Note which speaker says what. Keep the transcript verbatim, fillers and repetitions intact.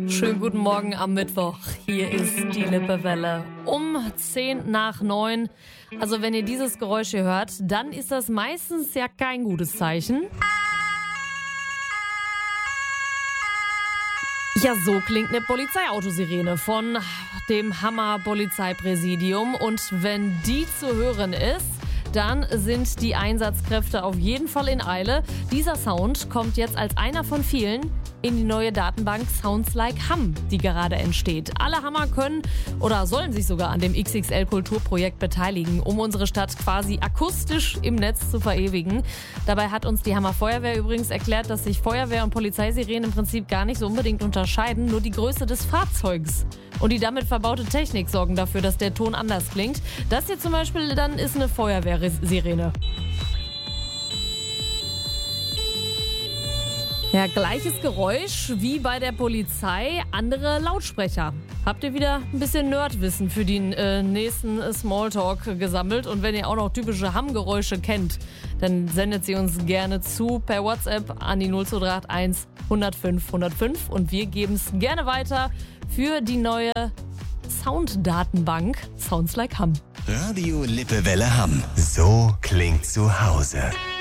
Speaker 1: Schönen guten Morgen am Mittwoch. Hier ist die Lippewelle um zehn nach neun. Also wenn ihr dieses Geräusch hier hört, dann ist das meistens ja kein gutes Zeichen. Ja, so klingt eine Polizeiautosirene von dem Hammer-Polizeipräsidium. Und wenn die zu hören ist, dann sind die Einsatzkräfte auf jeden Fall in Eile. Dieser Sound kommt jetzt als einer von vielen in die neue Datenbank Sounds Like Hamm, die gerade entsteht. Alle Hammer können oder sollen sich sogar an dem X X L-Kulturprojekt beteiligen, um unsere Stadt quasi akustisch im Netz zu verewigen. Dabei hat uns die Hammer Feuerwehr übrigens erklärt, dass sich Feuerwehr- und Polizeisirenen im Prinzip gar nicht so unbedingt unterscheiden, nur die Größe des Fahrzeugs und die damit verbaute Technik sorgen dafür, dass der Ton anders klingt. Das hier zum Beispiel dann ist eine Feuerwehrsirene. Ja, gleiches Geräusch wie bei der Polizei, andere Lautsprecher. Habt ihr wieder ein bisschen Nerdwissen für den äh, nächsten Smalltalk gesammelt? Und wenn ihr auch noch typische Hamm-Geräusche kennt, dann sendet sie uns gerne zu per WhatsApp an die null zwei drei acht eins hundertfünf hundertfünf und wir geben es gerne weiter für die neue Sounddatenbank Sounds Like Hamm.
Speaker 2: Radio Lippewelle Hamm. So klingt zu Hause.